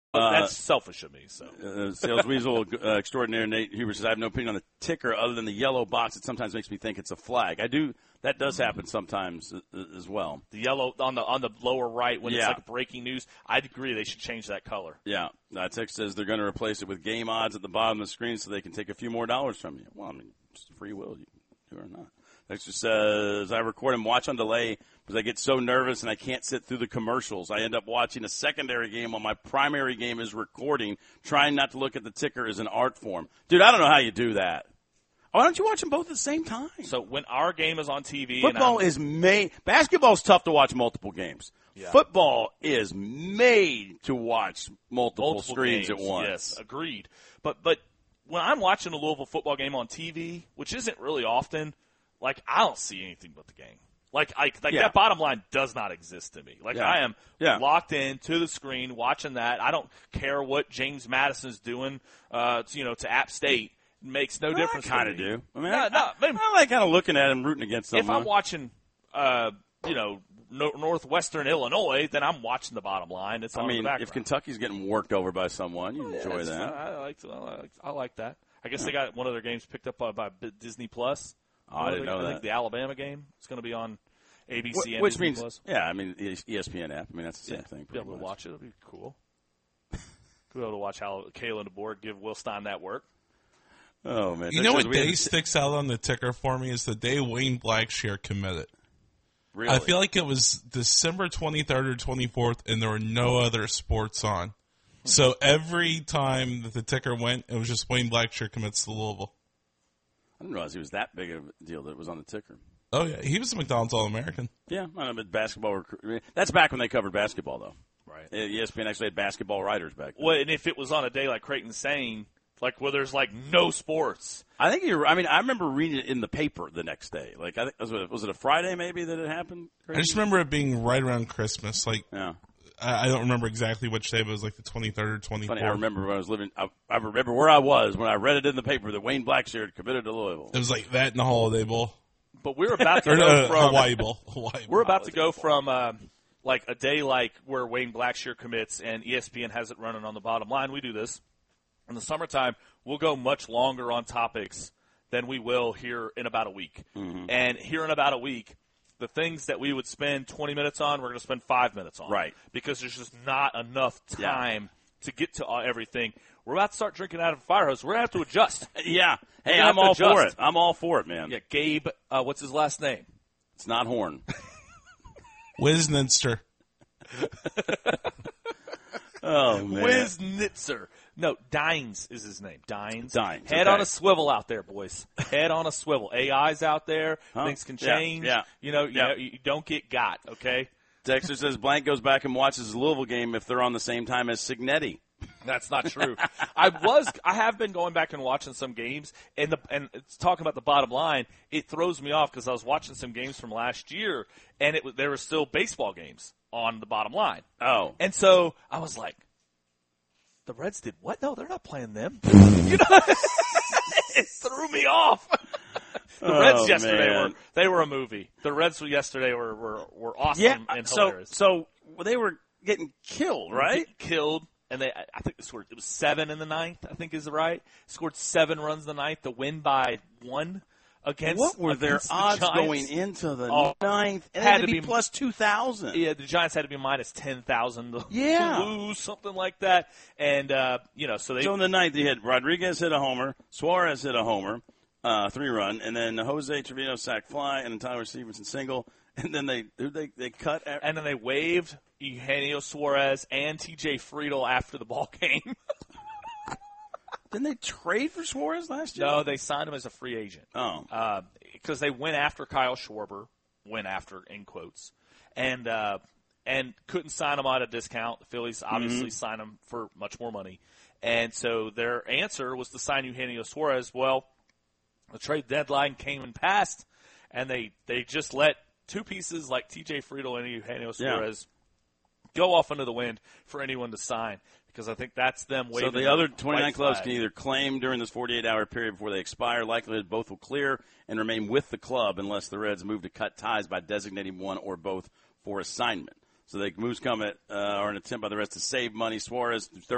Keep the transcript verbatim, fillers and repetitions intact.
Uh, That's selfish of me. So, uh, Sales Weasel uh, extraordinaire Nate Huber says, I have no opinion on the ticker other than the yellow box. It sometimes makes me think it's a flag. I do. That does happen sometimes as well. The yellow on the on the lower right when yeah. it's like breaking news, I'd agree they should change that color. Yeah. Uh, Tex says they're going to replace it with game odds at the bottom of the screen so they can take a few more dollars from you. Well, I mean, it's free will. You can do it or not. Texter says, I record and watch on delay because I get so nervous and I can't sit through the commercials. I end up watching a secondary game while my primary game is recording. Trying not to look at the ticker is an art form. Dude, I don't know how you do that. Why don't you watch them both at the same time? So when our game is on T V. Football and is made – basketball is tough to watch multiple games. Yeah. Football is made to watch multiple, multiple screens games, at once. Yes, agreed. But but when I'm watching a Louisville football game on T V, which isn't really often – like, I don't see anything but the game. Like, I, like yeah. that bottom line does not exist to me. Like, yeah. I am yeah. locked in to the screen watching that. I don't care what James Madison's doing, uh, to, you know, to App State. It makes no well, difference. I kind of do. I mean, no, I, no, I, I like kind of looking at him, rooting against them. If I'm watching, uh, you know, no, Northwestern Illinois, then I'm watching the bottom line. It's on I mean, in the background. if Kentucky's getting worked over by someone, you yeah, enjoy that. Fun. I like, I like, I like that. I guess yeah. they got one of their games picked up by, by Disney Plus. Oh, I didn't they, know I that. think the Alabama game is going to be on A B C Wh- and Which Disney means, Plus. yeah, I mean, E S P N app. I mean, that's the same yeah, thing. Be able to much. watch it. It'll be cool. Be able to watch how Kayla DeBoer give Will Stein that work. Oh, man. You know what day sticks out on the ticker for me is the day Wayne Blackshear committed. Really? I feel like it was December twenty-third or twenty-fourth, and there were no other sports on. So every time that the ticker went, it was just Wayne Blackshear commits to Louisville. I didn't realize he was that big of a deal that it was on the ticker. Oh, yeah. He was a McDonald's All-American. Yeah, I know, but basketball. Recruit. That's back when they covered basketball, though. Right. E S P N actually had basketball writers back then. Well, and if it was on a day like Creighton's saying, like where there's like no sports. I think you're. I mean, I remember reading it in the paper the next day. Like, I think was it, was it a Friday maybe that it happened? Creighton? I just remember it being right around Christmas. Like, yeah. I don't remember exactly which day, but it was like the twenty-third or twenty-fourth. Funny, I remember when I was living. I, I remember where I was when I read it in the paper that Wayne Blackshear had committed to Louisville. It was like that in the Holiday Bowl. But we're about to or, go uh, from Hawaii Bowl. Hawaii We're Bowl. about to go from um, like a day like where Wayne Blackshear commits and E S P N has it running on the bottom line. We do this in the summertime. We'll go much longer on topics than we will here in about a week. Mm-hmm. And here in about a week, the things that we would spend twenty minutes on, we're going to spend five minutes on. Right. Because there's just not enough time yeah. to get to everything. We're about to start drinking out of a fire hose. We're going to have to adjust. yeah. Hey, I'm I'm all adjust. for it. I'm all for it, man. Yeah, Gabe, uh, what's his last name? It's not Horn. Wisnitzer. Oh, man. Wisnitzer. No, Dines is his name. Dines. Dines. Head okay. on a swivel out there, boys. Head on a swivel. A I's out there. Huh? Things can Yeah, change. yeah. You know, you, Yeah. know, you don't get got, okay? Dexter says Blank goes back and watches the Louisville game if they're on the same time as Signetti. That's not true. I was, I have been going back and watching some games, and the and it's talking about the bottom line. It throws me off because I was watching some games from last year, and it there were still baseball games on the bottom line. Oh, and so I was like, the Reds did what? No, they're not playing them. You know, it threw me off. The oh, Reds yesterday man. were they were a movie. The Reds yesterday were were, were awesome yeah. and So, hilarious. so they were getting killed, right? Get killed. And they, I think they scored, it was seven in the ninth, I think is right. Scored seven runs in the ninth to win by one against What were their against the odds Giants. going into the Oh, ninth? It had had to to be, be- plus two thousand. Yeah, the Giants had to be minus ten thousand to Yeah. lose, something like that. And, uh, you know, so they. So in the ninth, they had Rodriguez hit a homer, Suarez hit a homer, uh, three run, and then Jose Trevino sack fly, and then Tyler Stevenson single. And then they they they cut. At, and then they waived Eugenio Suarez and T J Friedel after the ball game. Didn't they trade for Suarez last year? No, they signed him as a free agent. Oh. Because uh, they went after Kyle Schwarber, went after in quotes, and uh, and couldn't sign him at a discount. The Phillies obviously Mm-hmm. signed him for much more money. And so their answer was to sign Eugenio Suarez. Well, the trade deadline came and passed, and they, they just let two pieces like T J Friedel and Eugenio Suarez yeah. go off into the wind for anyone to sign. Because I think that's them waving. So the other twenty-nine white clubs flag. can either claim during this forty-eight hour period before they expire. Likelihood both will clear and remain with the club unless the Reds move to cut ties by designating one or both for assignment. So the moves come at uh, are an attempt by the Reds to save money. Suarez, through